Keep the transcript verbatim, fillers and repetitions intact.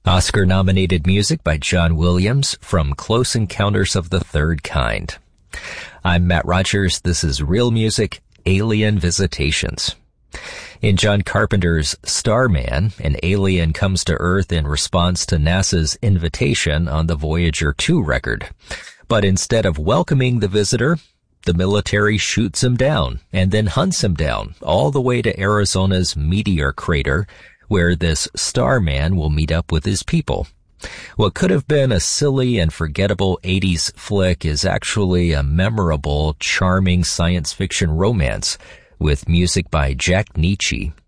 Oscar-nominated music by John Williams from Close Encounters of the Third Kind. I'm Matt Rogers. This is Real Music, Alien Visitations. In John Carpenter's Starman, an alien comes to Earth in response to NASA's invitation on the Voyager two record. But instead of welcoming the visitor, the military shoots him down and then hunts him down all the way to Arizona's Meteor Crater, where this Starman will meet up with his people. What could have been a silly and forgettable eighties flick is actually a memorable, charming science fiction romance with music by Jack Nitzsche